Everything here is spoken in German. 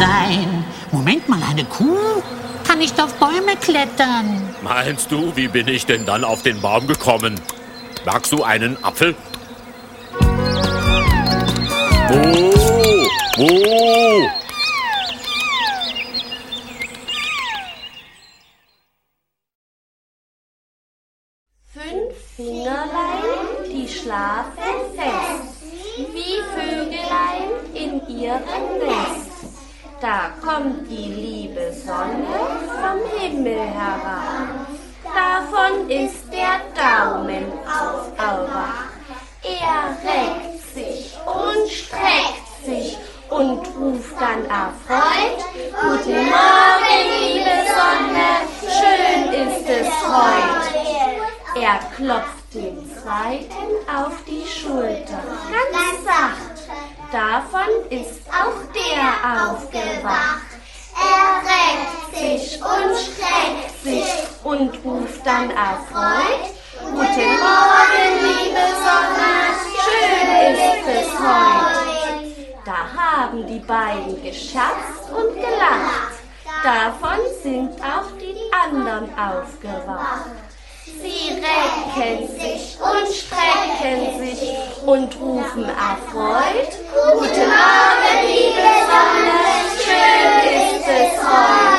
sein. Moment mal, eine Kuh kann nicht auf Bäume klettern. Meinst du, wie bin ich denn dann auf den Baum gekommen? Magst du einen Apfel? Wo? Fünf Fingerlein, die schlafen fest, wie Vögelein in ihrem Nest. Da kommt die liebe Sonne vom Himmel herab. Davon ist der Daumen aufgewacht. Er reckt sich und streckt sich und ruft dann erfreut: Guten Morgen, liebe Sonne, schön ist es heut. Er klopft den zweiten auf die Schulter, ganz sacht. Davon ist auch der aufgewacht. Er reckt sich und streckt sich und ruft dann erfreut: Guten Morgen, liebe Sonne, schön ist es heut. Da haben die beiden gescherzt und gelacht. Davon sind auch die anderen aufgewacht. Sie recken sich und strecken sich und rufen erfreut: Guten Morgen, liebe Sonne, schön ist es heut.